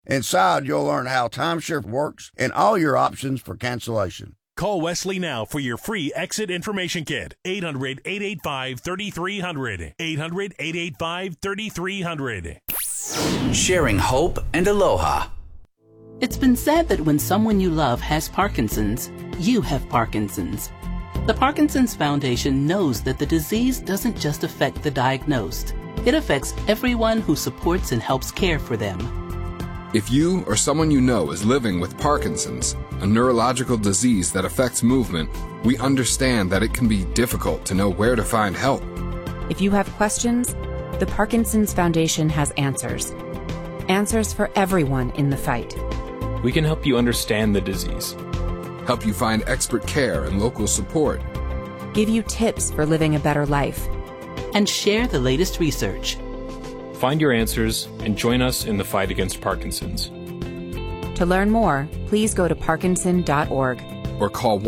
Inside, you'll learn how timeshare works and all your options for cancellation. Call Wesley now for your free exit information kit. 800-885-3300. 800-885-3300. Sharing hope and aloha. It's been said that when someone you love has Parkinson's, you have Parkinson's. The Parkinson's Foundation knows that the disease doesn't just affect the diagnosed. It affects everyone who supports and helps care for them. If you or someone you know is living with Parkinson's, a neurological disease that affects movement, we understand that it can be difficult to know where to find help. If you have questions, the Parkinson's Foundation has answers. Answers for everyone in the fight. We can help you understand the disease, help you find expert care and local support, give you tips for living a better life, and share the latest research. Find your answers and join us in the fight against Parkinson's. To learn more, please go to parkinson.org or call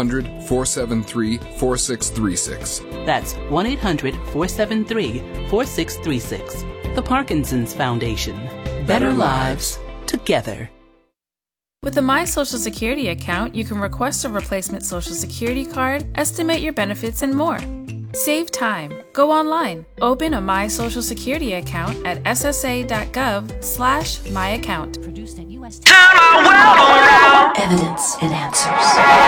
1-800-473-4636. That's 1-800-473-4636. The Parkinson's Foundation. Better lives together. With the My Social Security account, you can request a replacement Social Security card, estimate your benefits, and more. Save time. Go online. Open a My Social Security account at ssa.gov/myaccount. Produced at US. Turn our world around. Evidence and answers.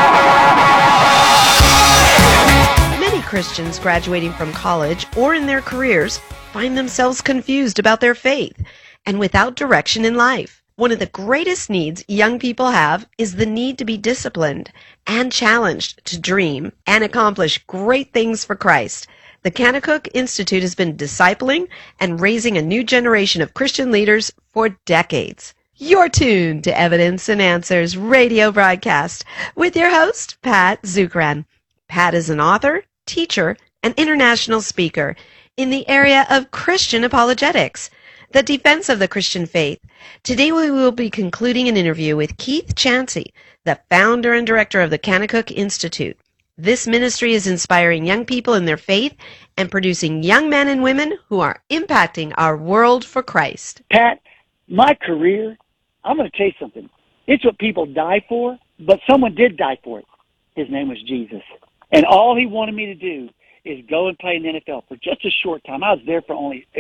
Many Christians graduating from college or in their careers find themselves confused about their faith and without direction in life. One of the greatest needs young people have is the need to be disciplined and challenged to dream and accomplish great things for Christ. The Kanakuk Institute has been discipling and raising a new generation of Christian leaders for decades. You're tuned to Evidence and Answers radio broadcast with your host, Pat Zukeran. Pat is an author, teacher, and international speaker in the area of Christian apologetics, the defense of the Christian faith. Today we will be concluding an interview with Keith Chansey, the founder and director of the Kanakuk Institute. This ministry is inspiring young people in their faith and producing young men and women who are impacting our world for Christ. Pat, my career, I'm going to tell you something. It's what people die for, but someone did die for it. His name was Jesus. And all he wanted me to do is go and play in the NFL for just a short time. I was there for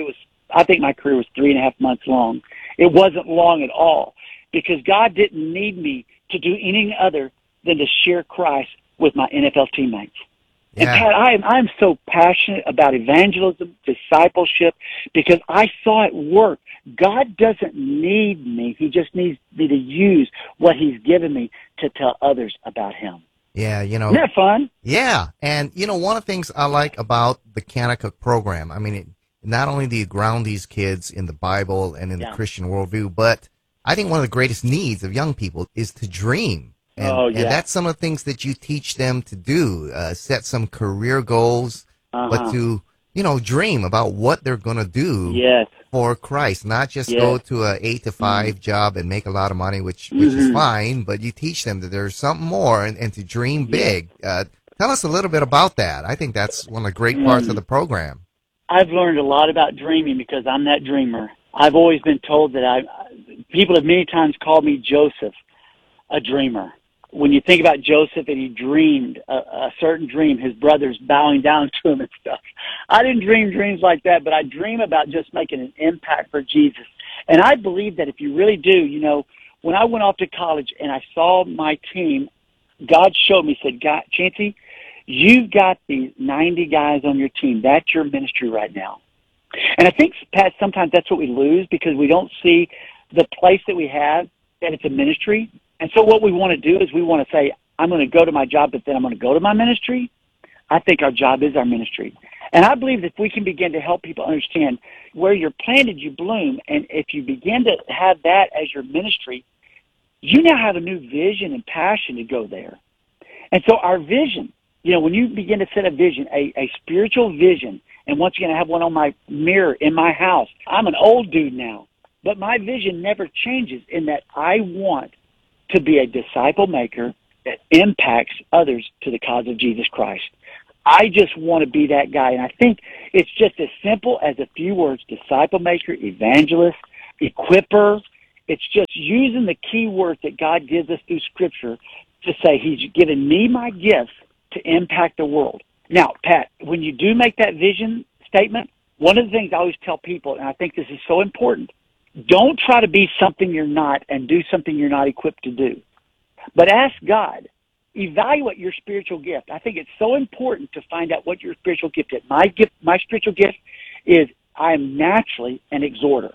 I think my career was 3.5 months long. It wasn't long at all because God didn't need me to do anything other than to share Christ with my NFL teammates. Yeah. And Pat, I'm so passionate about evangelism, discipleship, because I saw it work. God doesn't need me. He just needs me to use what he's given me to tell others about him. Yeah, Isn't that fun? Yeah, and one of the things I like about the Kanakuk program, not only do you ground these kids in the Bible and in the Christian worldview, but I think one of the greatest needs of young people is to dream. And that's some of the things that you teach them to do, set some career goals, but to, dream about what they're going to do for Christ, not just go to an 8-to-5 job and make a lot of money, which is fine, but you teach them that there's something more and to dream big. Tell us a little bit about that. I think that's one of the great parts of the program. I've learned a lot about dreaming because I'm that dreamer. I've always been told that people have many times called me Joseph, a dreamer. When you think about Joseph and he dreamed a certain dream, his brothers bowing down to him and stuff. I didn't dream dreams like that, but I dream about just making an impact for Jesus. And I believe that if you really do, when I went off to college and I saw my team, God showed me, said, Chansey, you've got these 90 guys on your team. That's your ministry right now. And I think, Pat, sometimes that's what we lose because we don't see the place that we have, that it's a ministry. And so what we want to do is we want to say, I'm going to go to my job, but then I'm going to go to my ministry. I think our job is our ministry. And I believe that if we can begin to help people understand where you're planted, you bloom. And if you begin to have that as your ministry, you now have a new vision and passion to go there. And so our vision, when you begin to set a vision, a spiritual vision, and once again, I have one on my mirror in my house. I'm an old dude now, but my vision never changes in that I want to be a disciple maker that impacts others to the cause of Jesus Christ. I just want to be that guy. And I think it's just as simple as a few words: disciple maker, evangelist, equipper. It's just using the key words that God gives us through Scripture to say He's given me my gifts to impact the world. Now, Pat, when you do make that vision statement, one of the things I always tell people, and I think this is so important, don't try to be something you're not and do something you're not equipped to do. But ask God, evaluate your spiritual gift. I think it's so important to find out what your spiritual gift is. My spiritual gift is I am naturally an exhorter.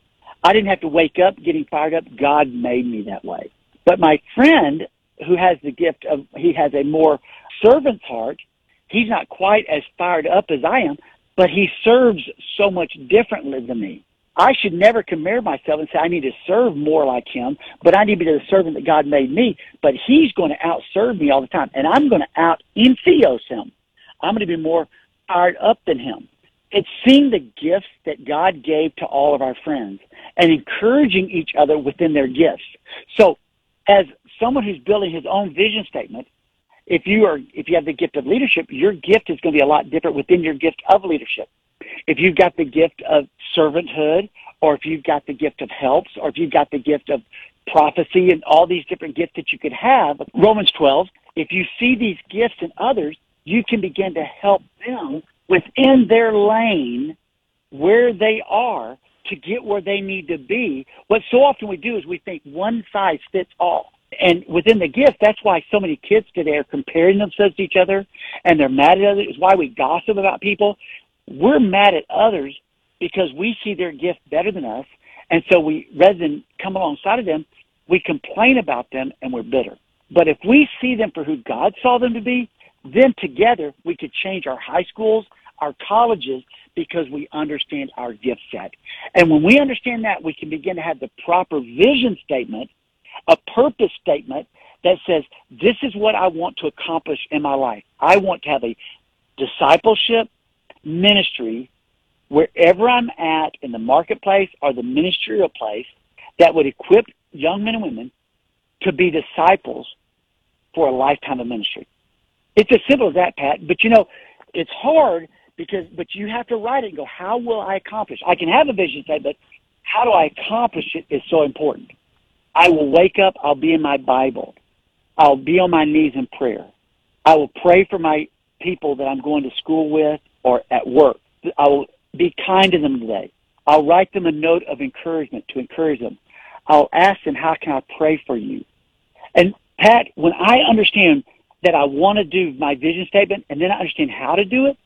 I didn't have to wake up getting fired up. God made me that way. But my friend who has the gift of, he has a more servant's heart. He's not quite as fired up as I am, but he serves so much differently than me. I should never compare myself and say I need to serve more like him, but I need to be the servant that God made me. But he's going to outserve me all the time, and I'm going to out-entheos him. I'm going to be more fired up than him. It's seeing the gifts that God gave to all of our friends and encouraging each other within their gifts. So as someone who's building his own vision statement, if you have the gift of leadership, your gift is going to be a lot different within your gift of leadership. If you've got the gift of servanthood, or if you've got the gift of helps, or if you've got the gift of prophecy and all these different gifts that you could have, Romans 12, if you see these gifts in others, you can begin to help them within their lane where they are to get where they need to be. What so often we do is we think one size fits all. And within the gift, that's why so many kids today are comparing themselves to each other, and they're mad at others. It's why we gossip about people. We're mad at others because we see their gift better than us, and so we, rather than come alongside of them, we complain about them and we're bitter. But if we see them for who God saw them to be, then together we could change our high schools, our colleges, because we understand our gift set. And when we understand that, we can begin to have the proper vision statement, a purpose statement that says, this is what I want to accomplish in my life. I want to have a discipleship ministry wherever I'm at in the marketplace or the ministerial place that would equip young men and women to be disciples for a lifetime of ministry. It's as simple as that, Pat. But, it's hard but you have to write it and go, how will I accomplish? I can have a vision statement, but how do I accomplish it is so important. I will wake up, I'll be in my Bible. I'll be on my knees in prayer. I will pray for my people that I'm going to school with or at work. I will be kind to them today. I'll write them a note of encouragement to encourage them. I'll ask them, how can I pray for you? And Pat, when I understand that I want to do my vision statement and then I understand how to do it,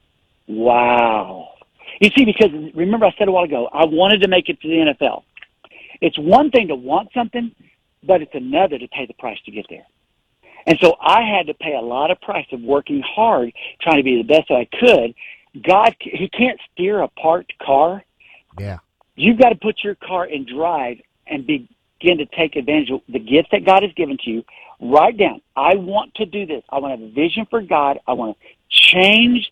wow. You see, because remember I said a while ago, I wanted to make it to the NFL. It's one thing to want something, but it's another to pay the price to get there. And so I had to pay a lot of price of working hard, trying to be the best that I could. God, He can't steer a parked car. Yeah. You've got to put your car in drive and begin to take advantage of the gifts that God has given to you. Write down, I want to do this. I want to have a vision for God. I want to change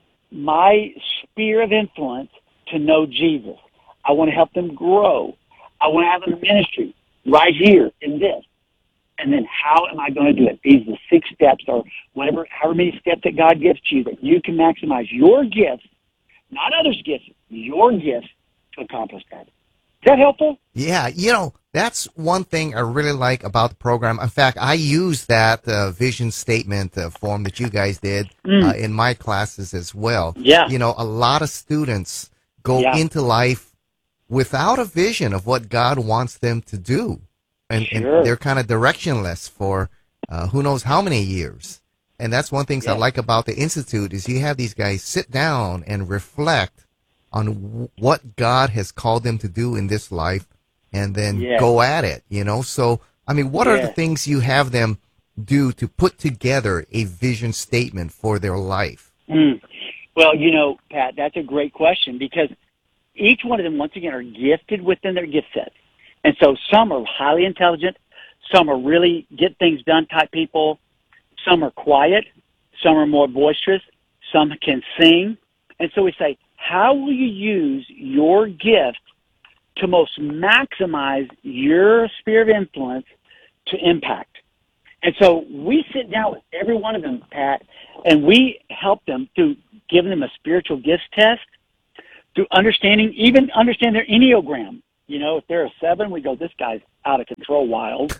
my sphere of influence to know Jesus. I want to help them grow. I want to have a ministry right here in this. And then how am I going to do it? These are the 6 steps or whatever, however many steps that God gives to you that you can maximize your gifts, not others' gifts, your gifts to accomplish that. Is that helpful? Yeah, that's one thing I really like about the program. In fact, I use that vision statement form that you guys did in my classes as well. Yeah. A lot of students go into life without a vision of what God wants them to do. And they're kind of directionless for who knows how many years. And that's one thing I like about the Institute is you have these guys sit down and reflect on what God has called them to do in this life and then go at it, So, what are the things you have them do to put together a vision statement for their life? Well, Pat, that's a great question because each one of them, once again, are gifted within their gift set. And so some are highly intelligent, some are really get things done type people, some are quiet, some are more boisterous, some can sing. And so we say, how will you use your gift to most maximize your sphere of influence to impact? And so we sit down with every one of them, Pat, and we help them through giving them a spiritual gifts test, through understand their Enneagram. If they're a 7, we go, this guy's out of control, wild.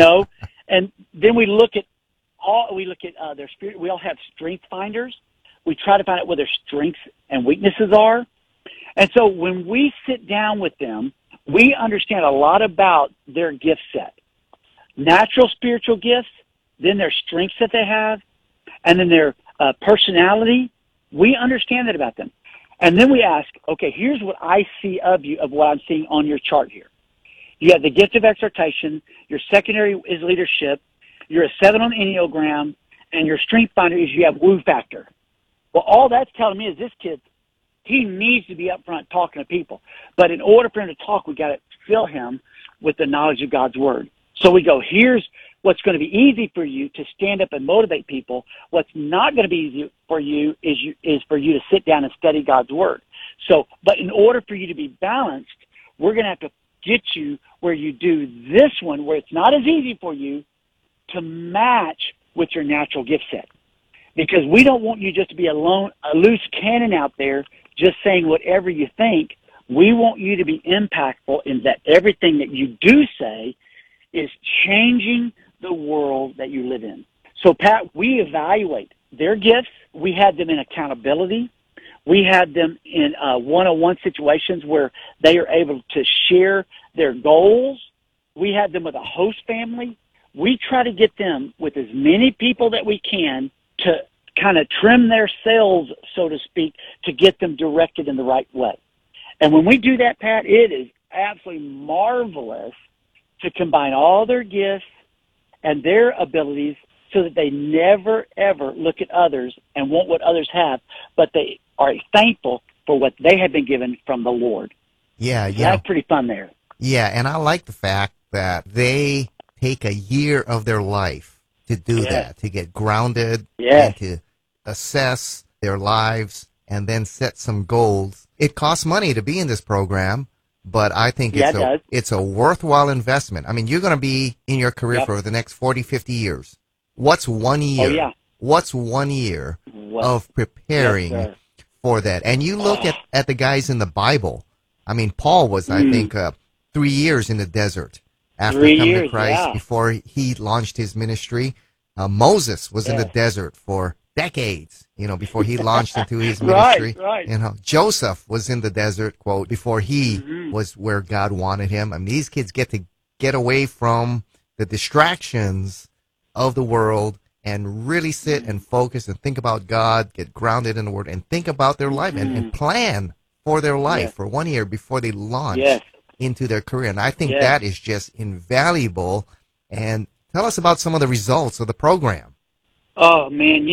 And then we look at their spirit. We all have strength finders. We try to find out what their strengths and weaknesses are. And so when we sit down with them, we understand a lot about their gift set. Natural spiritual gifts, then their strengths that they have, and then their personality. We understand that about them. And then we ask, okay, here's what I see of you, of what I'm seeing on your chart here. You have the gift of exhortation. Your secondary is leadership. You're a 7 on the Enneagram. And your strength finder is you have woo factor. Well, all that's telling me is this kid, he needs to be up front talking to people. But in order for him to talk, we got to fill him with the knowledge of God's word. So we go, here's what's going to be easy for you to stand up and motivate people. What's not going to be easy for you is for you to sit down and study God's word. So, but in order for you to be balanced, we're going to have to get you where you do this one, where it's not as easy for you to match with your natural gift set. Because we don't want you just to be a loose cannon out there just saying whatever you think. We want you to be impactful in that everything that you do say is changing the world that you live in. So, Pat, we evaluate their gifts. We had them in accountability. We had them in one-on-one situations where they are able to share their goals. We had them with a host family. We try to get them with as many people that we can to kind of trim their sails, so to speak, to get them directed in the right way. And when we do that, Pat, it is absolutely marvelous to combine all their gifts and their abilities so that they never, ever look at others and want what others have, but they are thankful for what they have been given from the Lord. Yeah. That's pretty fun there. Yeah, and I like the fact that they take a year of their life to do that, to get grounded and to assess their lives and then set some goals. It costs money to be in this program, but I think it's a worthwhile investment. I mean, you're going to be in your career for the next 40, 50 years. What's 1 year? Oh, yeah. What's 1 year of preparing for that? And you look at the guys in the Bible. I mean, Paul was, I think, 3 years in the desert after coming to Christ before he launched his ministry. Moses was in the desert for decades, before he launched into his ministry. Right. Joseph was in the desert, quote, before he was where God wanted him. I mean, these kids get to get away from the distractions of the world and really sit and focus and think about God, get grounded in the Word, and think about their life and plan for their life for 1 year before they launch into their career. And I think that is just invaluable. And tell us about some of the results of the program. Oh, man,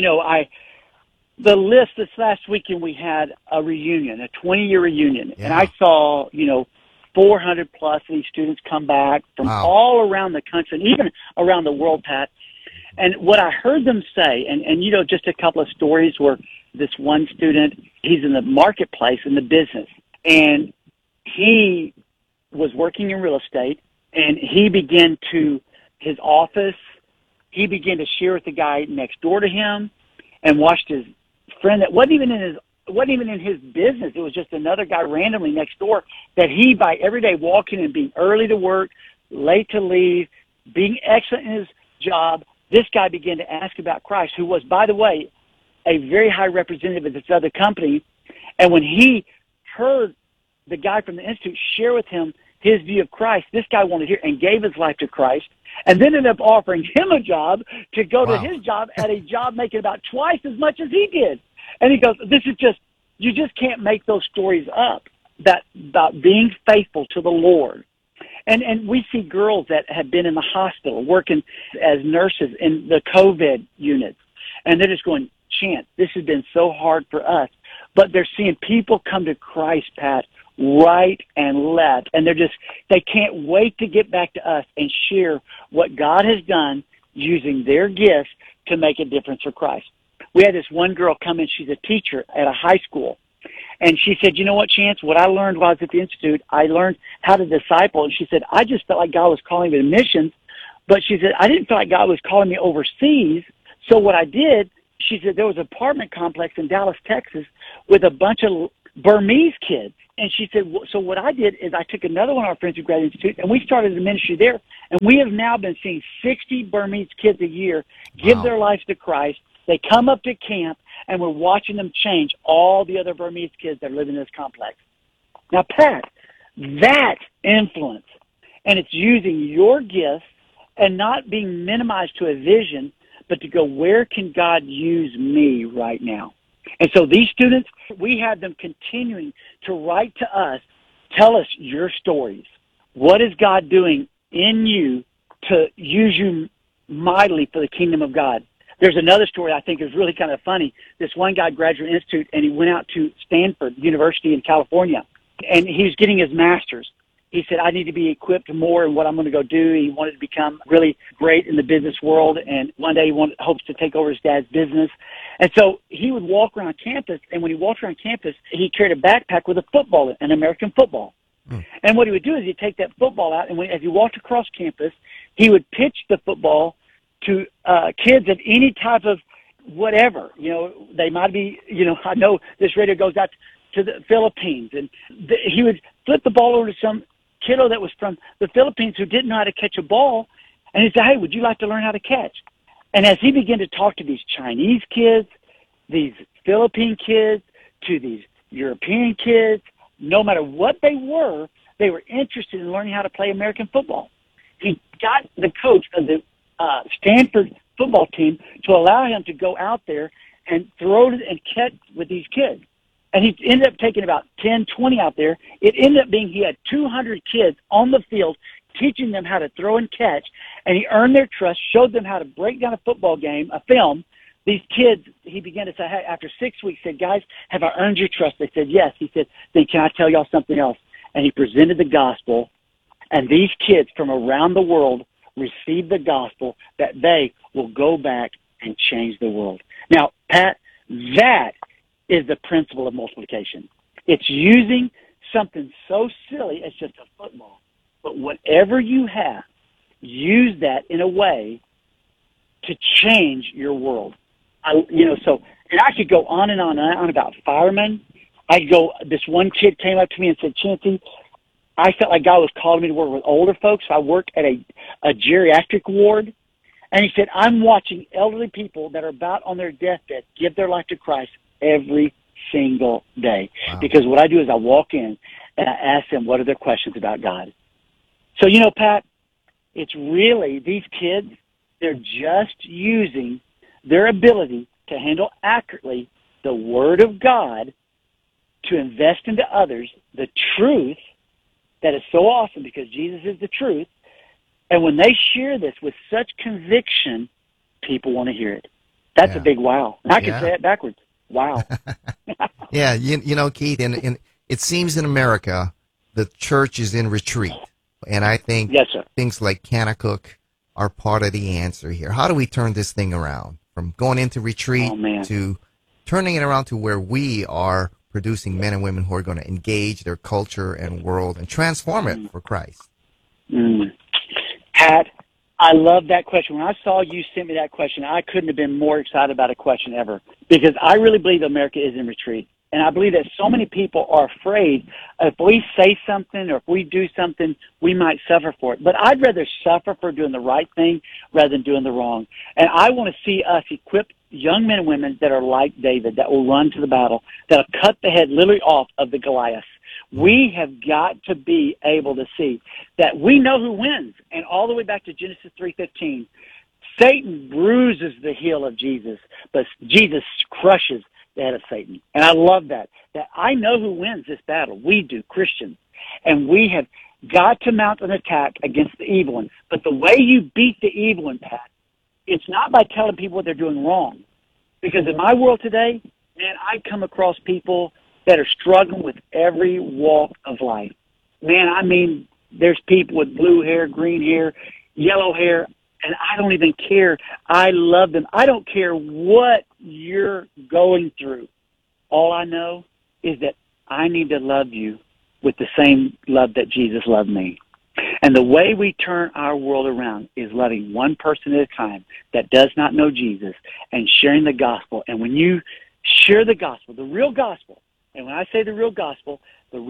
the list this last weekend, we had a reunion, a 20-year reunion. And I saw, 400 plus of these students come back from all around the country and even around the world, Pat. And what I heard them say, and just a couple of stories where this one student, he's in the marketplace, in the business, and he was working in real estate, and he began to, his office, he began to share with the guy next door to him and watched his friend that wasn't even in his business. It was just another guy randomly next door that he, by every day walking and being early to work, late to leave, being excellent in his job, this guy began to ask about Christ, who was, by the way, a very high representative of this other company. And when he heard the guy from the Institute share with him his view of Christ, this guy wanted to hear and gave his life to Christ, and then ended up offering him a job to go to his job at a job making about twice as much as he did. And he goes, you just can't make those stories up, that about being faithful to the Lord. And we see girls that have been in the hospital working as nurses in the COVID units, and they're just going, Chance, this has been so hard for us. But they're seeing people come to Christ, Pat, right and left, and they can't wait to get back to us and share what God has done using their gifts to make a difference for Christ. We had this one girl come in, she's a teacher at a high school, and she said, you know what, Chance, what I learned while I was at the Institute, I learned how to disciple, and she said, I just felt like God was calling me to missions, but she said, I didn't feel like God was calling me overseas, so what I did, she said, there was an apartment complex in Dallas, Texas, with a bunch of Burmese kids. And she said, so what I did is I took another one of our friends who graduated institute, and we started a ministry there. And we have now been seeing 60 Burmese kids a year give their lives to Christ. They come up to camp, and we're watching them change all the other Burmese kids that live in this complex. Now, Pat, that influence, and it's using your gifts and not being minimized to a vision, but to go, where can God use me right now? And so these students, we have them continuing to write to us, tell us your stories. What is God doing in you to use you mightily for the kingdom of God? There's another story I think is really kind of funny. This one guy graduated institute, and he went out to Stanford University in California, and he was getting his master's. He said, I need to be equipped more in what I'm going to go do. He wanted to become really great in the business world, and one day he hopes to take over his dad's business. And so he would walk around campus, and when he walked around campus, he carried a backpack with a football, an American football. And what he would do is he'd take that football out, and as he walked across campus, he would pitch the football to kids at any type of whatever. You know, they might be, you know, I know this radio goes out to the Philippines, and he would flip the ball over to some kiddo that was from the Philippines who didn't know how to catch a ball, and he said, hey, would you like to learn how to catch? And as he began to talk to these Chinese kids, these Philippine kids, to these European kids, no matter what they were interested in learning how to play American football. He got the coach of the Stanford football team to allow him to go out there and throw and catch with these kids. And he ended up taking about 10, 20 out there. It ended up being he had 200 kids on the field teaching them how to throw and catch, and he earned their trust, showed them how to break down a football game, a film. These kids, he began to say, hey, after 6 weeks, said, guys, have I earned your trust? They said, yes. He said, then can I tell y'all something else? And he presented the gospel, and these kids from around the world received the gospel that they will go back and change the world. Now, Pat, that is the principle of multiplication. It's using something so silly as just a football. But whatever you have, use that in a way to change your world. And I could go on and on and on about firemen. This one kid came up to me and said, Chancey, I felt like God was calling me to work with older folks. I work at a geriatric ward. And he said, I'm watching elderly people that are about on their deathbed give their life to Christ every single day. Wow. Because what I do is I walk in and I ask them what are their questions about God. So, Pat, it's really these kids, they're just using their ability to handle accurately the Word of God to invest into others the truth that is so awesome because Jesus is the truth. And when they share this with such conviction, people want to hear it. That's a big wow. I can say it backwards. Wow. Yeah, Keith, and it seems in America the church is in retreat. And I think things like Kanakuk are part of the answer here. How do we turn this thing around from going into retreat to turning it around to where we are producing men and women who are going to engage their culture and world and transform it for Christ? Pat, I love that question. When I saw you send me that question, I couldn't have been more excited about a question ever because I really believe America is in retreat. And I believe that so many people are afraid if we say something or if we do something, we might suffer for it. But I'd rather suffer for doing the right thing rather than doing the wrong. And I want to see us equip young men and women that are like David, that will run to the battle, that will cut the head literally off of the Goliath. We have got to be able to see that we know who wins. And all the way back to Genesis 3:15, Satan bruises the heel of Jesus, but Jesus crushes the head of Satan. And I love that I know who wins this battle. We do, Christians. And we have got to mount an attack against the evil one. But the way you beat the evil one, Pat, it's not by telling people what they're doing wrong. Because in my world today, man, I come across people that are struggling with every walk of life. Man, I mean, there's people with blue hair, green hair, yellow hair, and I don't even care. I love them. I don't care what you're going through. All I know is that I need to love you with the same love that Jesus loved me. And the way we turn our world around is loving one person at a time that does not know Jesus and sharing the gospel. And when you share the gospel, the real gospel, And when I say the real gospel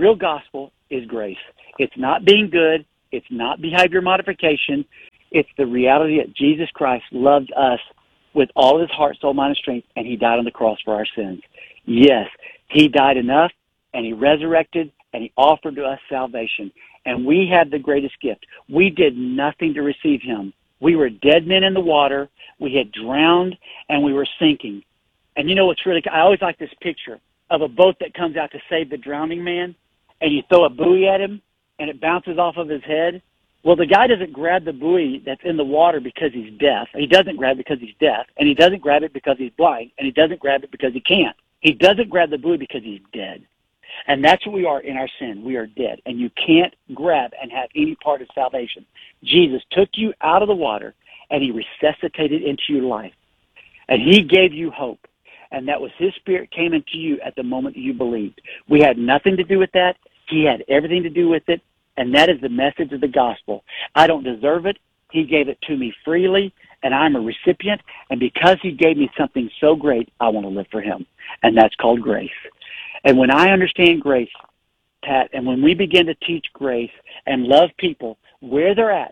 is grace. It's not being good. It's not behavior modification. It's the reality that Jesus Christ loved us with all his heart, soul, mind, and strength, and he died on the cross for our sins. Yes, he died enough, and he resurrected, and he offered to us salvation. And we had the greatest gift. We did nothing to receive him. We were dead men in the water. We had drowned, and we were sinking. And you know what's really, I always like this picture of a boat that comes out to save the drowning man, and you throw a buoy at him, and it bounces off of his head. Well, the guy doesn't grab the buoy that's in the water because he's deaf. He doesn't grab it because he's deaf, and he doesn't grab it because he's blind, and he doesn't grab it because he can't. He doesn't grab the buoy because he's dead. And that's what we are in our sin. We are dead, and you can't grab and have any part of salvation. Jesus took you out of the water, and he resuscitated into your life, and he gave you hope. And that was his Spirit came into you at the moment that you believed. We had nothing to do with that. He had everything to do with it. And that is the message of the gospel. I don't deserve it. He gave it to me freely, and I'm a recipient. And because he gave me something so great, I want to live for him. And that's called grace. And when I understand grace, Pat, and when we begin to teach grace and love people where they're at,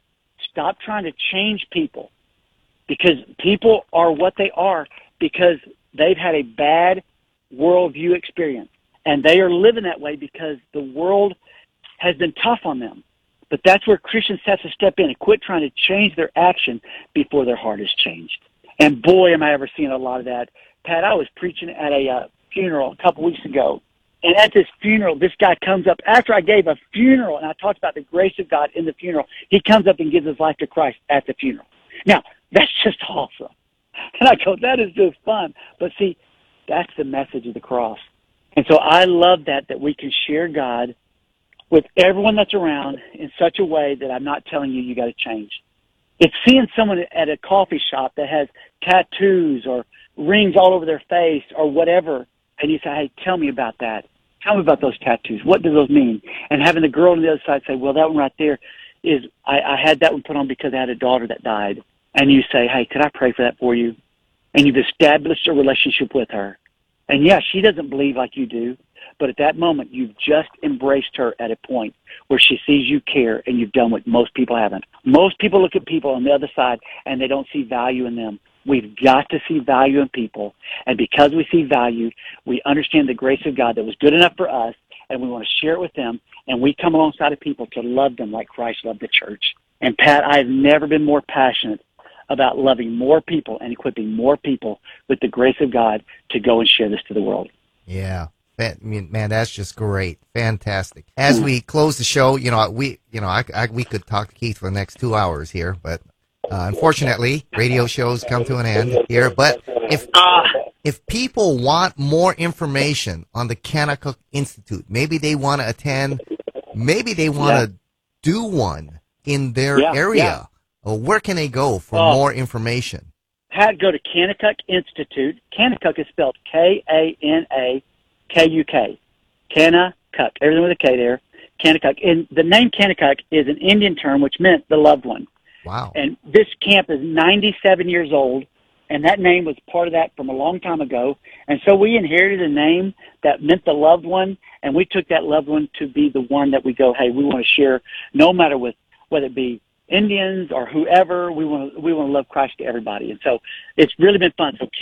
stop trying to change people, because people are what they are because they've had a bad worldview experience. And they are living that way because the world has been tough on them. But that's where Christians have to step in and quit trying to change their action before their heart is changed. And boy, am I ever seeing a lot of that. Pat, I was preaching at a funeral a couple weeks ago. And at this funeral, this guy comes up, after I gave a funeral, and I talked about the grace of God in the funeral, he comes up and gives his life to Christ at the funeral. Now, that's just awesome. And I go, that is just fun. But see, that's the message of the cross. And so I love that we can share God with everyone that's around in such a way that I'm not telling you got to change. It's seeing someone at a coffee shop that has tattoos or rings all over their face or whatever, and you say, hey, tell me about that. Tell me about those tattoos. What do those mean? And having the girl on the other side say, well, that one right there is, I had that one put on because I had a daughter that died. And you say, hey, could I pray for that for you? And you've established a relationship with her. And yeah, she doesn't believe like you do, but at that moment, you've just embraced her at a point where she sees you care, and you've done what most people haven't. Most people look at people on the other side, and they don't see value in them. We've got to see value in people, and because we see value, we understand the grace of God that was good enough for us, and we want to share it with them, and we come alongside of people to love them like Christ loved the church. And Pat, I have never been more passionate about loving more people and equipping more people with the grace of God to go and share this to the world. Yeah. Man, that's just great. Fantastic. As we close the show, we could talk to Keith for the next 2 hours here, but unfortunately, radio shows come to an end here. But if people want more information on the Kanakuk Institute, maybe they want to attend, maybe they want to do one in their area. Where can they go for more information? Pat, go to Kanakuk Institute. Kanakuk is spelled Kanakuk. Kanakuk. Everything with a K there. Kanakuk. And the name Kanakuk is an Indian term which meant the loved one. Wow. And this camp is 97 years old, and that name was part of that from a long time ago. And so we inherited a name that meant the loved one, and we took that loved one to be the one that we go, hey, we want to share no matter whether it be Indians or whoever, we want to love Christ to everybody. And so it's really been fun. So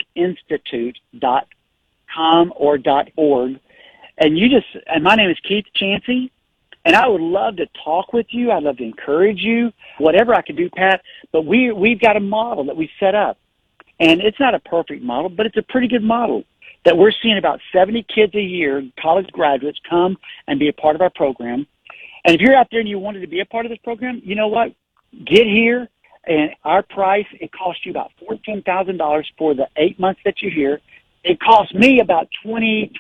KanakukInstitute.com or .org. And my name is Keith Chansey, and I would love to talk with you. I'd love to encourage you, whatever I could do, Pat. But we've got a model that we set up. And it's not a perfect model, but it's a pretty good model that we're seeing about 70 kids a year, college graduates, come and be a part of our program. And if you're out there and you wanted to be a part of this program, you know what? Get here, and our price, it costs you about $14,000 for the 8 months that you're here. It costs me about $22,000.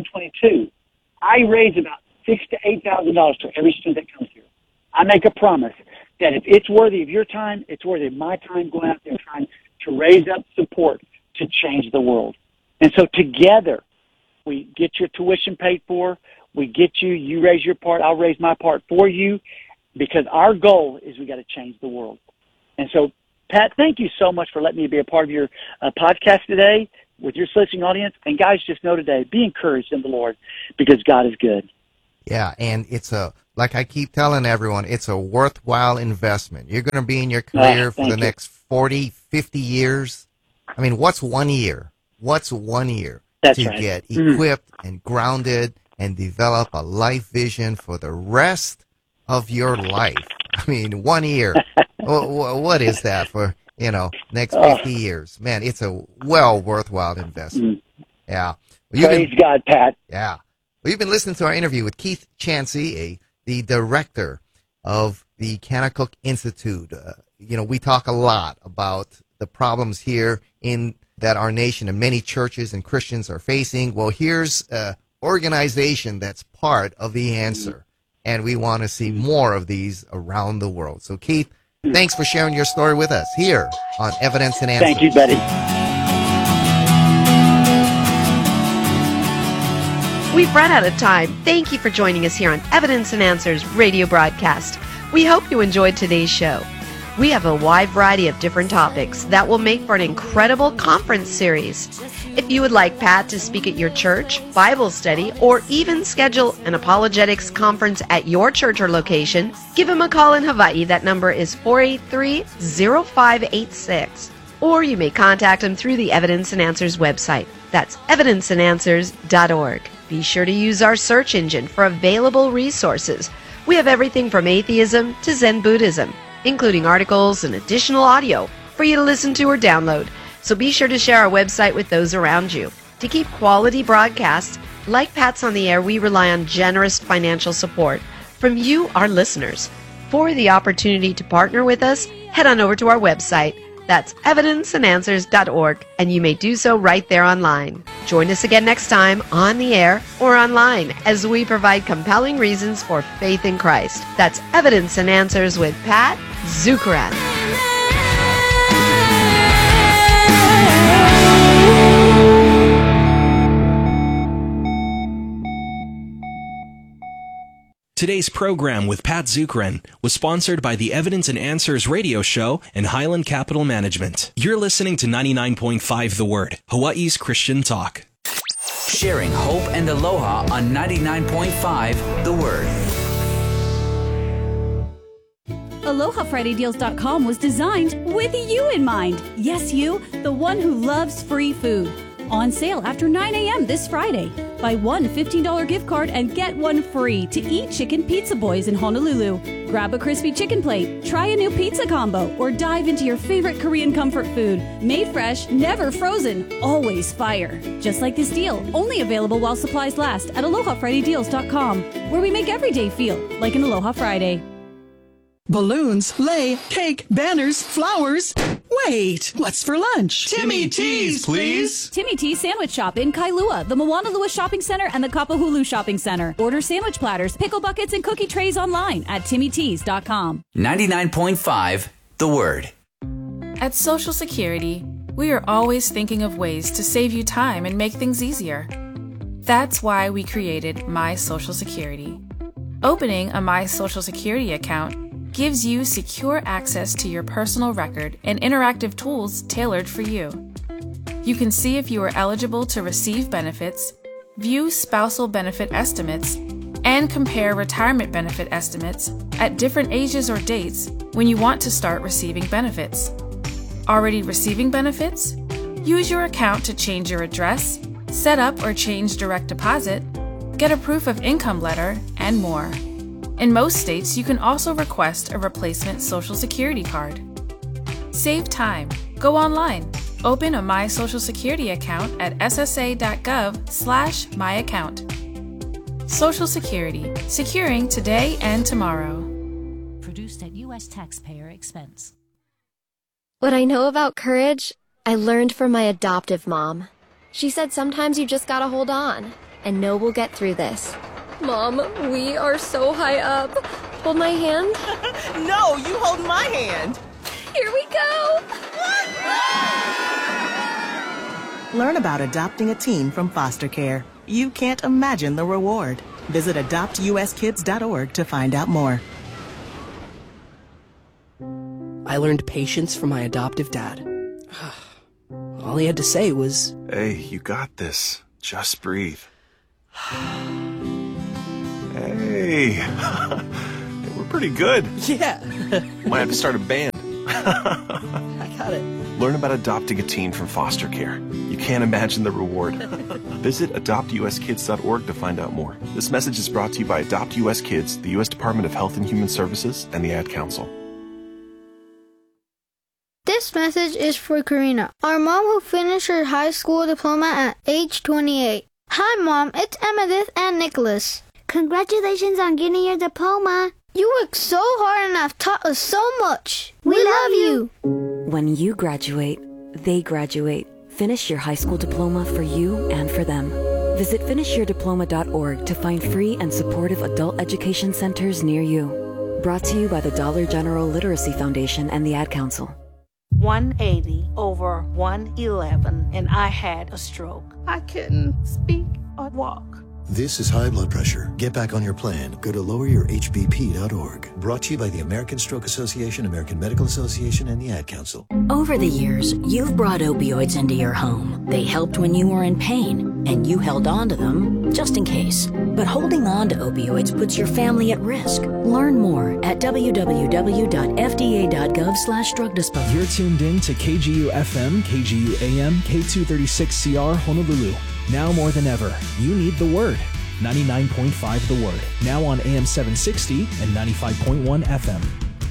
I raise about $6,000 to $8,000 for every student that comes here. I make a promise that if it's worthy of your time, it's worthy of my time going out there trying to raise up support to change the world. And so together, we get your tuition paid for. We get you raise your part, I'll raise my part for you, because our goal is we got to change the world. And so, Pat, thank you so much for letting me be a part of your podcast today. with your listening audience. And guys, just know today, be encouraged in the Lord because God is good. Yeah, and it's like I keep telling everyone, it's a worthwhile investment. You're going to be in your career for the next 40, 50 years. I mean, what's 1 year? What's 1 year to get equipped and grounded and develop a life vision for the rest of your life? I mean, 1 year. What is that for, next 50 years? Man, it's a worthwhile investment. Yeah. Praise God, Pat. Yeah. Well, you've been listening to our interview with Keith Chansey, the director of the Kanakuk Institute. We talk a lot about the problems here in that our nation and many churches and Christians are facing. Well, here's an organization that's part of the answer, and we want to see more of these around the world. So, Keith, thanks for sharing your story with us here on Evidence and Answers. Thank you, buddy. We've run out of time. Thank you for joining us here on Evidence and Answers radio broadcast. We hope you enjoyed today's show. We have a wide variety of different topics that will make for an incredible conference series. If you would like Pat to speak at your church, Bible study, or even schedule an apologetics conference at your church or location, give him a call in Hawaii. That number is 483-0586. Or you may contact him through the Evidence and Answers website. That's evidenceandanswers.org. Be sure to use our search engine for available resources. We have everything from atheism to Zen Buddhism, including articles and additional audio for you to listen to or download. So be sure to share our website with those around you. To keep quality broadcasts like Pat's on the Air, we rely on generous financial support from you, our listeners. For the opportunity to partner with us, head on over to our website. That's evidenceandanswers.org, and you may do so right there online. Join us again next time on the air or online as we provide compelling reasons for faith in Christ. That's Evidence and Answers with Pat Zukeran. Today's program with Pat Zukeran was sponsored by the Evidence and Answers radio show and Highland Capital Management. You're listening to 99.5 The Word, Hawaii's Christian talk. Sharing hope and aloha on 99.5 The Word. AlohaFridayDeals.com was designed with you in mind. Yes, you, the one who loves free food. On sale after 9 a.m. this Friday. Buy one $15 gift card and get one free to Eat Chicken Pizza Boys in Honolulu. Grab a crispy chicken plate, try a new pizza combo, or dive into your favorite Korean comfort food. Made fresh, never frozen, always fire. Just like this deal, only available while supplies last at AlohaFridayDeals.com, where we make every day feel like an Aloha Friday. Balloons, lei, cake, banners, flowers. Wait, what's for lunch? Timmy T's, please. Timmy T's Sandwich Shop in Kailua, the Moanalua Shopping Center, and the Kapahulu Shopping Center. Order sandwich platters, pickle buckets, and cookie trays online at TimmyTees.com. 99.5 The Word. At Social Security, we are always thinking of ways to save you time and make things easier. That's why we created My Social Security. Opening a My Social Security account gives you secure access to your personal record and interactive tools tailored for you. You can see if you are eligible to receive benefits, view spousal benefit estimates, and compare retirement benefit estimates at different ages or dates when you want to start receiving benefits. Already receiving benefits? Use your account to change your address, set up or change direct deposit, get a proof of income letter, and more. In most states, you can also request a replacement Social Security card. Save time. Go online. Open a My Social Security account at ssa.gov/myaccount. Social Security. Securing today and tomorrow. Produced at U.S. taxpayer expense. What I know about courage, I learned from my adoptive mom. She said sometimes you just gotta hold on and know we'll get through this. Mom, we are so high up. Hold my hand. No, you hold my hand. Here we go. Learn about adopting a teen from foster care. You can't imagine the reward. Visit adoptuskids.org to find out more. I learned patience from my adoptive dad. All he had to say was, "Hey, you got this. Just breathe." Hey, we're pretty good. Yeah. Might have to start a band. I got it. Learn about adopting a teen from foster care. You can't imagine the reward. Visit adoptuskids.org to find out more. This message is brought to you by Adopt US Kids, the U.S. Department of Health and Human Services, and the Ad Council. This message is for Karina, our mom who finished her high school diploma at age 28. Hi, Mom. It's Emmettith and Nicholas. Congratulations on getting your diploma. You worked so hard and have taught us so much. We love you. When you graduate, they graduate. Finish your high school diploma for you and for them. Visit finishyourdiploma.org to find free and supportive adult education centers near you. Brought to you by the Dollar General Literacy Foundation and the Ad Council. 180 over 111, and I had a stroke. I couldn't speak or walk. This is high blood pressure. Get back on your plan. Go to loweryourhbp.org. Brought to you by the American Stroke Association, American Medical Association, and the Ad Council. Over the years, you've brought opioids into your home. They helped when you were in pain, and you held on to them just in case. But holding on to opioids puts your family at risk. Learn more at www.fda.gov/drug disposal. You're tuned in to KGU FM, KGU AM, K236CR Honolulu. Now more than ever, you need the Word. 99.5 The Word. Now on AM 760 and 95.1 FM.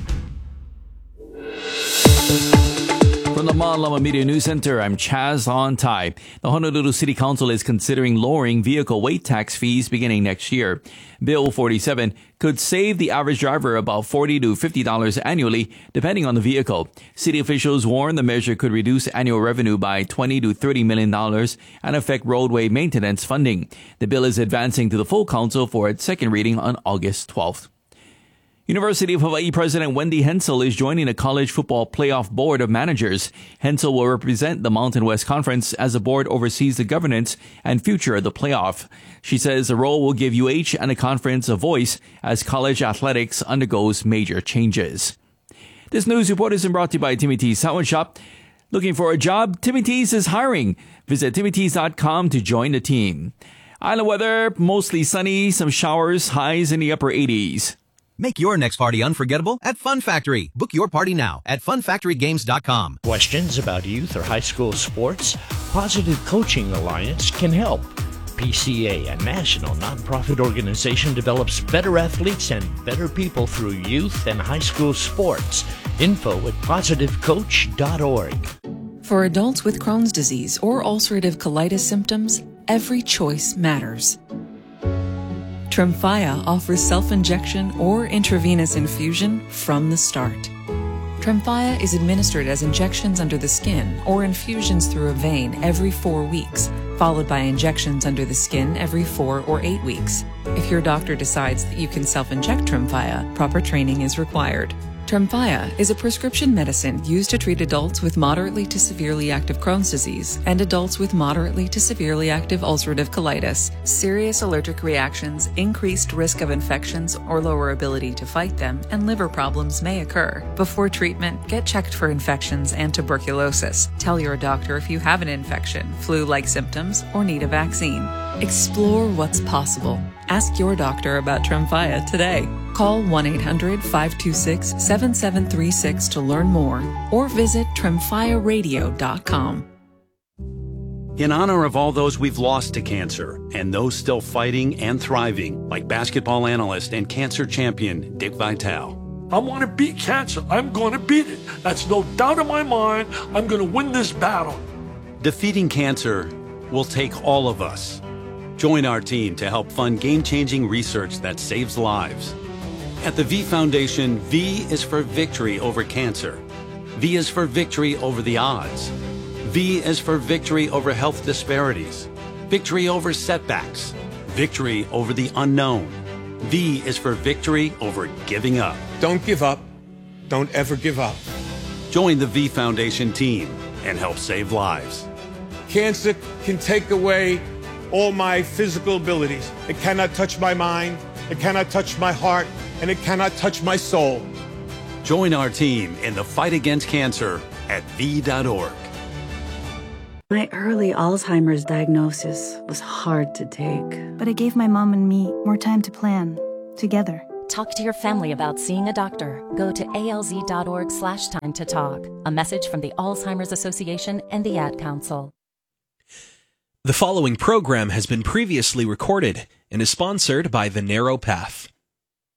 From the Malama Media News Center, I'm Chaz On Tai. The Honolulu City Council is considering lowering vehicle weight tax fees beginning next year. Bill 47 could save the average driver about $40 to $50 annually, depending on the vehicle. City officials warn the measure could reduce annual revenue by $20 to $30 million and affect roadway maintenance funding. The bill is advancing to the full council for its second reading on August 12th. University of Hawaii President Wendy Hensel is joining a college football playoff board of managers. Hensel will represent the Mountain West Conference as the board oversees the governance and future of the playoff. She says the role will give UH and the conference a voice as college athletics undergoes major changes. This news report is brought to you by Timmy T's Salad Shop. Looking for a job? Timmy T's is hiring. Visit timmyts.com to join the team. Island weather, mostly sunny, some showers, highs in the upper 80s. Make your next party unforgettable at Fun Factory. Book your party now at funfactorygames.com. Questions about youth or high school sports? Positive Coaching Alliance can help. PCA, a national nonprofit organization, develops better athletes and better people through youth and high school sports. Info at positivecoach.org. For adults with Crohn's disease or ulcerative colitis symptoms, every choice matters. Tremfya offers self-injection or intravenous infusion from the start. Tremfya is administered as injections under the skin or infusions through a vein every 4 weeks, followed by injections under the skin every 4 or 8 weeks. If your doctor decides that you can self-inject Tremfya, proper training is required. Tremfya is a prescription medicine used to treat adults with moderately to severely active Crohn's disease and adults with moderately to severely active ulcerative colitis. Serious allergic reactions, increased risk of infections or lower ability to fight them, and liver problems may occur. Before treatment, get checked for infections and tuberculosis. Tell your doctor if you have an infection, flu-like symptoms, or need a vaccine. Explore what's possible. Ask your doctor about Tremfya today. Call 1-800-526-7736 to learn more or visit tremfyaradio.com. In honor of all those we've lost to cancer and those still fighting and thriving, like basketball analyst and cancer champion Dick Vitale. I want to beat cancer. I'm going to beat it. That's no doubt in my mind. I'm going to win this battle. Defeating cancer will take all of us. Join our team to help fund game-changing research that saves lives. At the V Foundation, V is for victory over cancer. V is for victory over the odds. V is for victory over health disparities, victory over setbacks, victory over the unknown. V is for victory over giving up. Don't give up. Don't ever give up. Join the V Foundation team and help save lives. Cancer can take away all my physical abilities. It cannot touch my mind, it cannot touch my heart, and it cannot touch my soul. Join our team in the fight against cancer at V.org. My early Alzheimer's diagnosis was hard to take. But it gave my mom and me more time to plan, together. Talk to your family about seeing a doctor. Go to alz.org/time to talk. A message from the Alzheimer's Association and the Ad Council. The following program has been previously recorded and is sponsored by The Narrow Path.